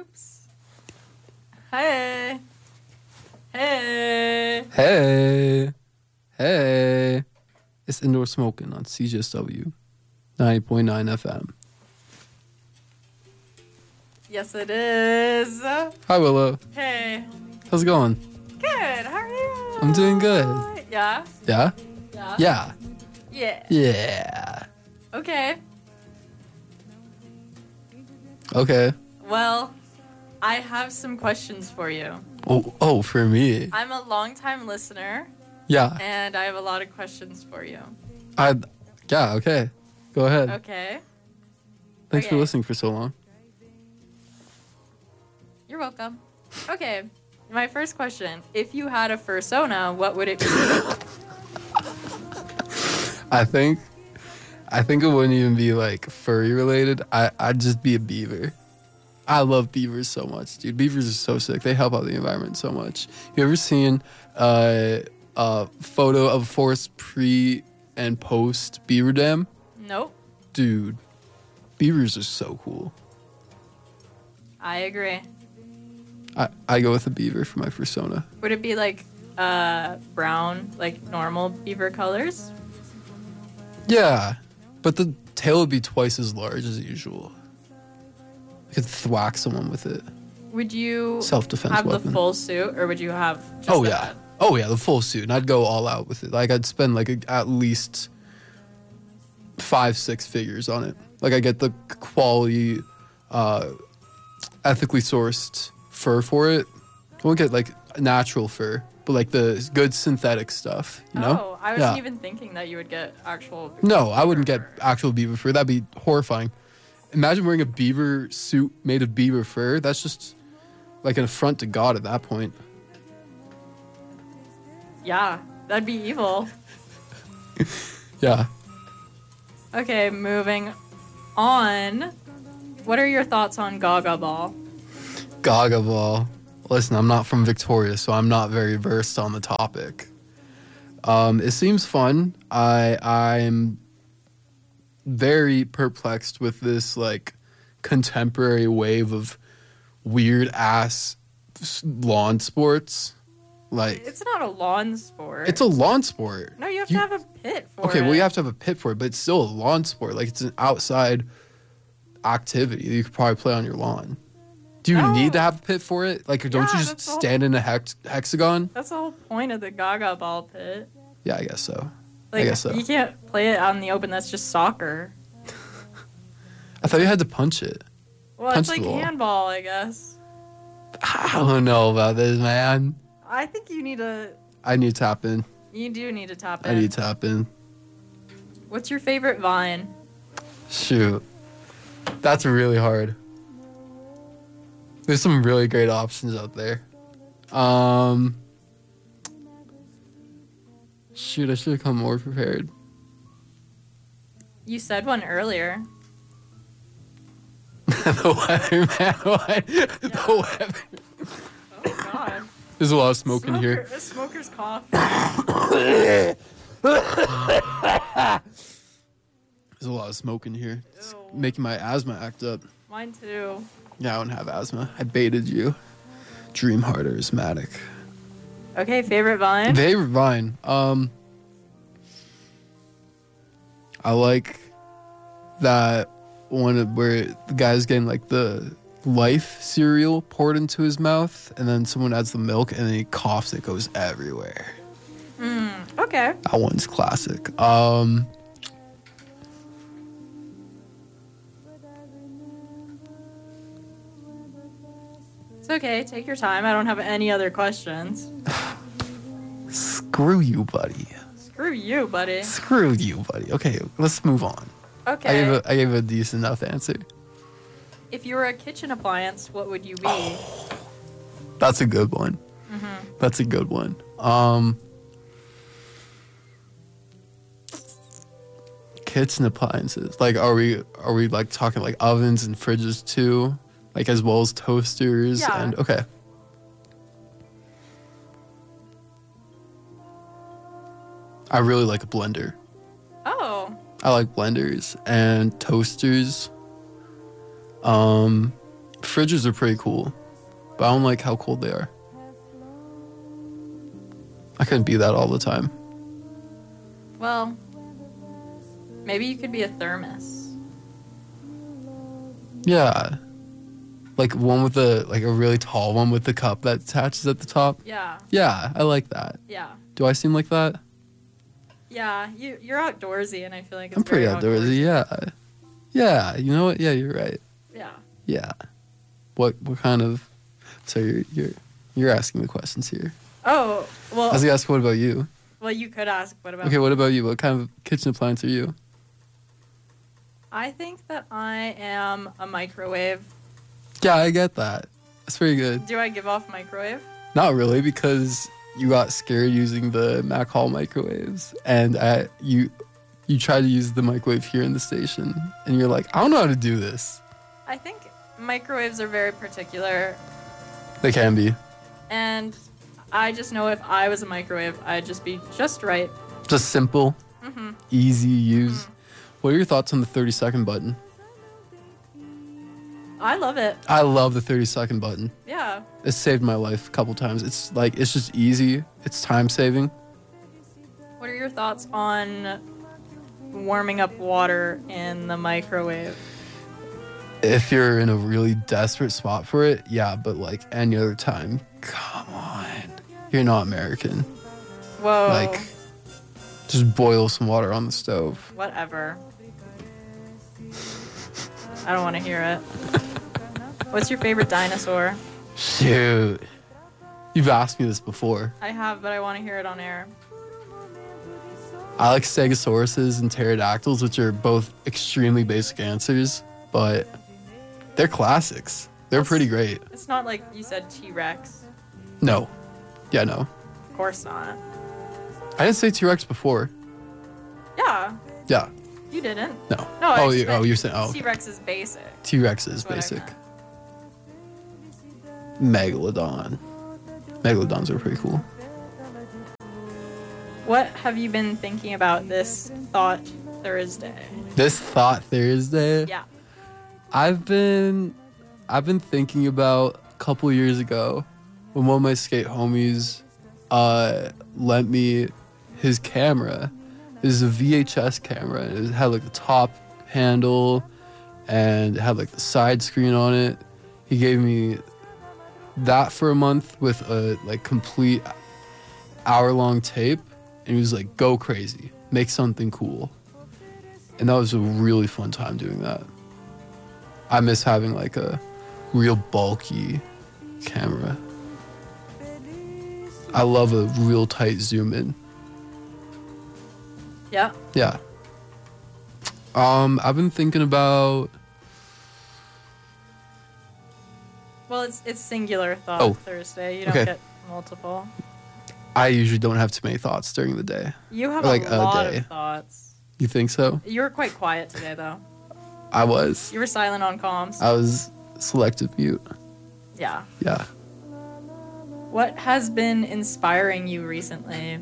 Oops. Hey. Hey. Hey. Hey. It's Indoor Smoking on CJSW 90.9 FM. Yes, it is. Hi, Willow. Hey. How's it going? Good. How are you? I'm doing good. Yeah? Yeah? Yeah. Yeah. Yeah. Yeah. Okay. Okay. Well, I have some questions for you. Oh, for me. I'm a longtime listener, Yeah. and I have a lot of questions for you. Yeah, okay. Go ahead. Okay. Thanks for Okay. listening for so long. You're welcome. Okay. My first question. If you had a fursona, what would it be? I think it wouldn't even be like furry related. I'd just be a beaver. I love beavers so much, dude. Beavers are so sick. They help out the environment so much. You ever seen a photo of forest pre and post beaver dam? Nope. Dude, beavers are so cool. I agree. I go with a beaver for my fursona. Would it be like brown, like normal beaver colors? Yeah, but the tail would be twice as large as usual. I could thwack someone with it. Would you Self-defense have weapon. the full suit, or would you have just Oh the yeah. hat? Oh yeah, the full suit. And I'd go all out with it. Like I'd spend like at least 5-6 figures on it. Like I get the quality, ethically sourced fur for it. I won't get like natural fur, but like the good synthetic stuff, you know? Oh, I wasn't even thinking that you would get actual. No, I wouldn't beaver get fur. actual beaver fur. That'd be horrifying. Imagine wearing a beaver suit made of beaver fur. That's just like an affront to God at that point. Yeah, that'd be evil. Yeah. Okay, moving on. What are your thoughts on Gaga Ball? Gaga Ball. Listen, I'm not from Victoria, so I'm not very versed on the topic. It seems fun. I'm very perplexed with this like contemporary wave of weird ass lawn sports. Like It's not a lawn sport. it's a lawn sport. No, you have to have a pit for it. Okay, well you have to have a pit for it, but it's still a lawn sport. Like it's an outside activity that you could probably play on your lawn. Do you No. need to have a pit for it? Like, don't Yeah, you just that's the whole- stand in a hexagon? That's the whole point of the Gaga Ball pit. Yeah, I guess so. Like, guess so. you can't play it out in the open. That's just soccer. I thought you had to punch it. Well, Punch it's like the ball. handball, I guess. I don't know about this, man. I think you need to. I need to tap in. You do need to tap in. I need to tap in. What's your favorite Vine? Shoot. That's really hard. There's some really great options out there. Shoot, I should have come more prepared. You said one earlier. The weather, man. What? The weather. Oh God. There's a lot of smoke in here. A smoker's cough. There's a lot of smoke in here. It's Ew. making my asthma act up. Mine too. Yeah, I don't have asthma. I baited you. Dream harder, asthmatic. Okay, favorite Vine? Favorite Vine. I like that one where the guy's getting like the Life cereal poured into his mouth, and then someone adds the milk, and then he coughs. It goes everywhere. Okay. That one's classic. It's okay. Take your time. I don't have any other questions. Screw you, buddy. Screw you, buddy. Screw you, buddy. Okay, let's move on. Okay. I gave a decent enough answer. If you were a kitchen appliance, what would you be? That's a good one. That's a good one. Kitchen appliances. Like, are we like talking like ovens and fridges too? Like as well as toasters Yeah. and okay. I really like a blender. Oh. I like blenders and toasters. fridges are pretty cool, but I don't like how cold they are. I couldn't be that all the time. Well, maybe you could be a thermos. Yeah. Like one with a really tall one with the cup that attaches at the top. Yeah. Yeah, I like that. Yeah. Do I seem like that? Yeah, you're outdoorsy, and I feel like it's I'm pretty very outdoorsy, yeah. Yeah, you know what? Yeah, you're right. Yeah. Yeah. What kind of? So you're asking the questions here. Oh, well. I was gonna ask, what about you? Well, you could ask, what about Okay, me? what about you? What kind of kitchen appliance are you? I think that I am a microwave. Yeah, I get that. That's pretty good. Do I give off microwave? Not really, because you got scared using the Mac Hall microwaves, and you tried to use the microwave here in the station, and you're like, I don't know how to do this. I think microwaves are very particular, They can be. and I just know if I was a microwave, I'd just be just right. Just simple, easy to use. Mm-hmm. What are your thoughts on the 30-second button? I love it. I love the 30-second button. Yeah. It's saved my life a couple times. It's just easy. It's time saving. What are your thoughts on warming up water in the microwave? If you're in a really desperate spot for it, yeah, but like any other time, come on. You're not American. Whoa. Like, just boil some water on the stove. Whatever. I don't want to hear it. What's your favorite dinosaur? Shoot. You've asked me this before. I have, but I want to hear it on air. I like Stegosauruses and pterodactyls, which are both extremely basic answers, but they're classics. They're pretty great. It's not like you said T-Rex. No. Yeah, no. Of course not. I didn't say T-Rex before. Yeah, Yeah. you didn't. No. No, I Oh, just meant you're saying, oh, okay. T-Rex is basic. T-Rex is That's what I basic. meant. Megalodon. Megalodons are pretty cool. What have you been thinking about this Thought Thursday? This Thought Thursday. Yeah. I've been thinking about a couple years ago when one of my skate homies lent me his camera. It was a VHS camera. It had like the top handle and it had like the side screen on it. He gave me that for a month with a like complete hour-long tape, and he was like, go crazy, make something cool. And that was a really fun time doing that. I miss having like a real bulky camera. I love a real tight zoom in. Yeah. Yeah. I've been thinking about. Well, it's singular Thought Oh. Thursday. You don't Okay. get multiple. I usually don't have too many thoughts during the day. You have Like a a lot day. of thoughts. You think so? You were quite quiet today, though. I was. You were silent on comms. I was selective mute. Yeah. Yeah. What has been inspiring you recently?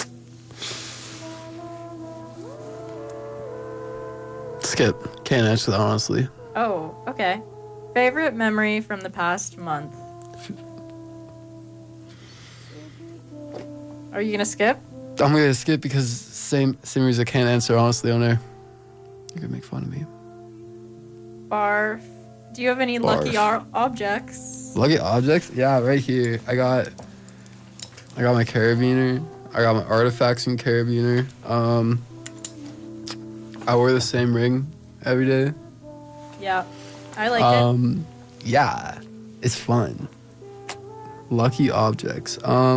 Skip. Can't answer that honestly. Oh, okay. Favorite memory from the past month? Are you gonna skip? I'm gonna skip because same reason I can't answer honestly on air. You're gonna make fun of me. Barf. Do you have any lucky Barf. objects? Lucky objects? Yeah, right here. I got my carabiner. I got my artifacts and carabiner. I wear the same ring every day. Yeah, I like it. Yeah, it's fun. Lucky objects.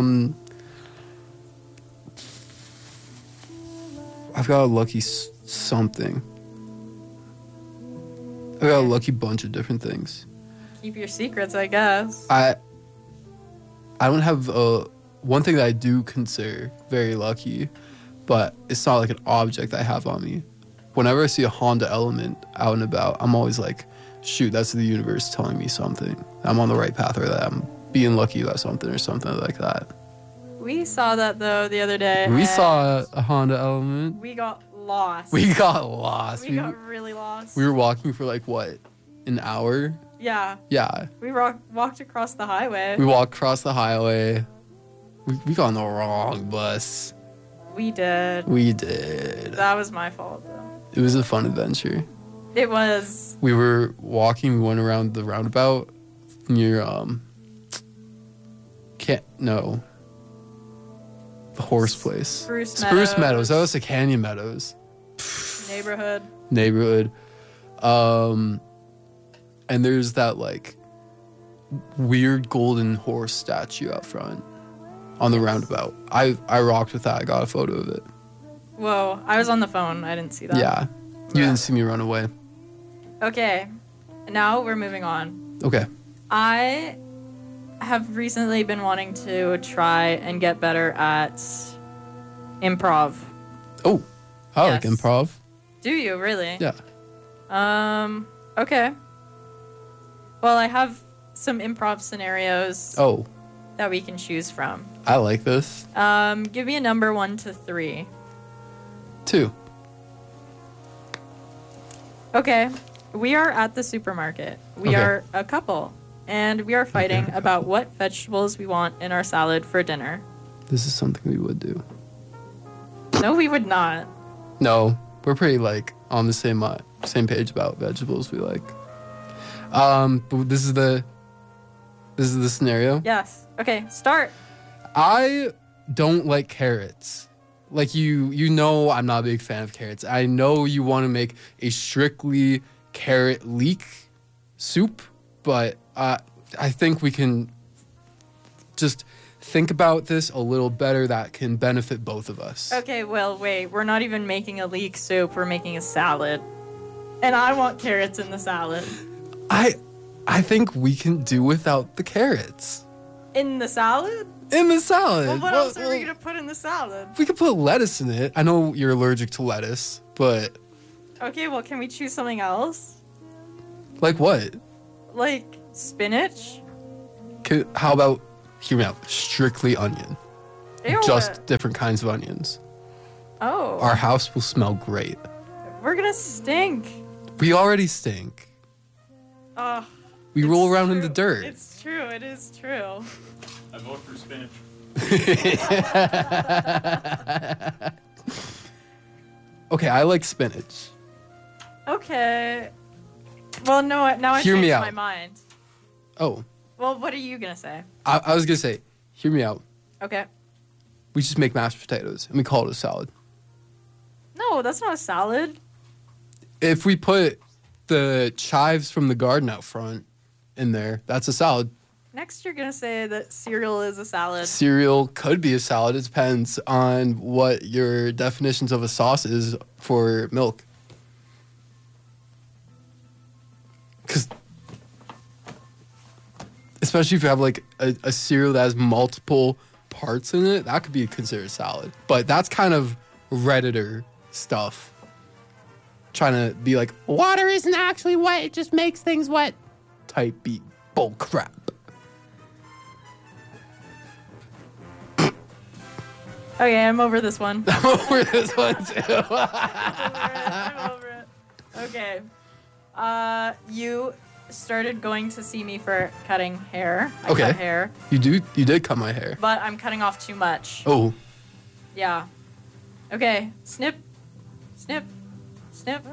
I've got a lucky something. I've got a lucky bunch of different things. Keep your secrets, I guess. I don't have one thing that I do consider very lucky, but it's not like an object I have on me. Whenever I see a Honda Element out and about, I'm always like, shoot, that's the universe telling me something. I'm on the right path, or that I'm being lucky about something or something like that. We saw that, though, the other day. We and saw a Honda Element. We got lost. We got lost. We got really lost. We were walking for like, what, an hour? Yeah. Yeah. We walked across the highway. We walked across the highway. We got on the wrong bus. We did. We did. That was my fault, though. It was a fun adventure. It was. We were walking, we went around the roundabout near, the horse place. Spruce Meadows. That was the Canyon Meadows. Neighborhood. And there's that, like, weird golden horse statue out front on the roundabout. I rocked with that. I got a photo of it. Whoa. I was on the phone. I didn't see that. Yeah. You didn't see me run away. Okay. Now we're moving on. Okay. I have recently been wanting to try and get better at improv. Oh, I like Yes. improv. Do you really? Yeah. Okay. Well, I have some improv scenarios Oh, that we can choose from. I like this. Give me a number 1 to 3. 2. Okay. We are at the supermarket. We Okay. are a couple, and we are fighting about what vegetables we want in our salad for dinner. This is something we would do. No, we would not. No, we're pretty like on the same page about vegetables we like. But this is the scenario. Yes. Okay, start. I don't like carrots. Like you know I'm not a big fan of carrots. I know you want to make a strictly carrot leek soup, but I think we can just think about this a little better that can benefit both of us. Okay, well, wait. We're not even making a leek soup. We're making a salad. And I want carrots in the salad. I think we can do without the carrots. In the salad? In the salad. Well, what else are we going to put in the salad? We could put lettuce in it. I know you're allergic to lettuce, but Okay, well, can we choose something else? like what? Like spinach? How about, hear me out, strictly onion. Ew. Just different kinds of onions. Oh. Our house will smell great. We're going to stink. We already stink. Oh. We It's roll around in true. the dirt. It's true. It is true. I vote for spinach. Okay, I like spinach. Okay. Well, no, now I Hear me changed out. my mind. Oh, Well, what are you going to say? I was going to say, hear me out. Okay. We just make mashed potatoes and we call it a salad. No, that's not a salad. If we put the chives from the garden out front in there, that's a salad. Next, you're going to say that cereal is a salad. Cereal could be a salad. It depends on what your definitions of a sauce is for milk. Because, especially if you have like a cereal that has multiple parts in it, that could be considered salad. But that's kind of Redditor stuff. Trying to be like, water isn't actually wet, it just makes things wet. Type beat bull crap. Okay, I'm over this one. I'm over this one too. I'm over it. Okay. You started going to see me for cutting hair. I Okay. cut hair, You did cut my hair. but I'm cutting off too much. Oh, Yeah. Okay. Snip. Snip. Snip.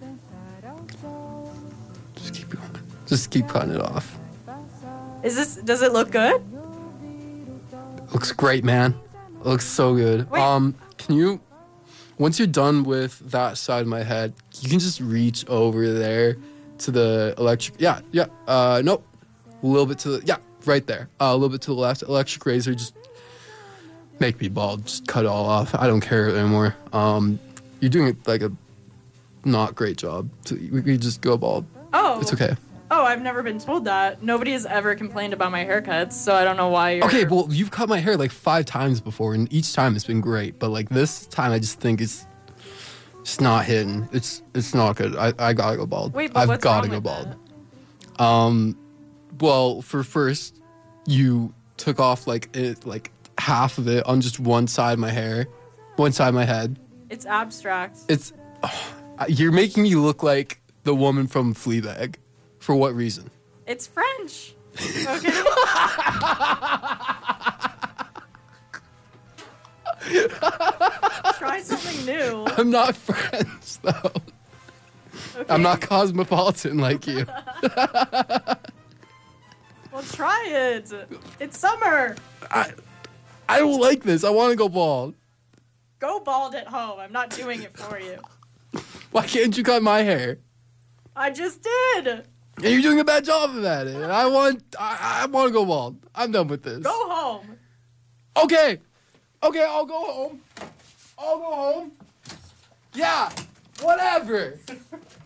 just keep going. Just keep cutting it off. Does it look good? Looks great, man. It looks so good. Wait. Can you, once you're done with that side of my head, you can just reach over there to the electric. Yeah. Nope. A little bit to the. Yeah, right there. A little bit to the left. Electric razor. Just make me bald. Just cut it all off. I don't care anymore. You're doing like a not great job. So we could just go bald. Oh. It's okay. Oh, I've never been told that. Nobody has ever complained about my haircuts, so I don't know why you're... Okay, well, you've cut my hair like 5 times before, and each time it's been great. But like this time, I just think it's not hitting. It's not good. I gotta go bald. Wait, but I've what's gotta wrong go with bald. that? Well, for first, you took off like half of it on just one side of my hair, one side of my head. It's abstract. It's you're making me look like the woman from Fleabag. For what reason? It's French. Okay. Try something new. I'm not French, though. Okay. I'm not cosmopolitan like you. Well, try it. It's summer. I don't like this. I want to go bald. Go bald at home. I'm not doing it for you. Why can't you cut my hair? I just did. And you're doing a bad job of at it. I want to go bald. I'm done with this. Go home. Okay, I'll go home. Yeah, whatever.